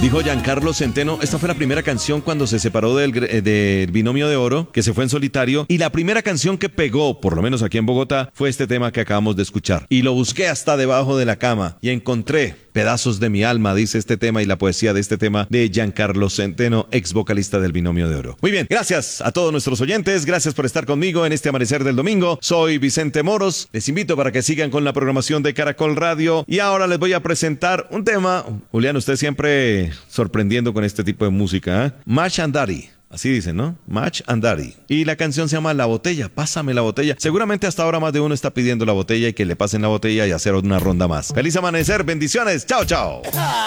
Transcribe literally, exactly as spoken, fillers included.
Dijo Giancarlo Centeno, esta fue la primera canción cuando se separó del, gr- eh, del Binomio de Oro, que se fue en solitario, y la primera canción que pegó, por lo menos aquí en Bogotá, fue este tema que acabamos de escuchar. Y lo busqué hasta debajo de la cama y encontré pedazos de mi alma, dice este tema y la poesía de este tema de Giancarlo Centeno, ex vocalista del Binomio de Oro. Muy bien, gracias a todos nuestros oyentes, gracias por estar conmigo en este amanecer del domingo. Soy Vicente Moros, les invito para que sigan con la programación de Caracol Radio y ahora les voy a presentar un tema. Julián, usted siempre sorprendiendo con este tipo de música, ¿eh? Match and Daddy. Así dicen, ¿no? Match and Daddy. Y la canción se llama La Botella, pásame la botella. Seguramente hasta ahora más de uno está pidiendo la botella y que le pasen la botella y hacer una ronda más. Feliz amanecer, bendiciones, chao, chao.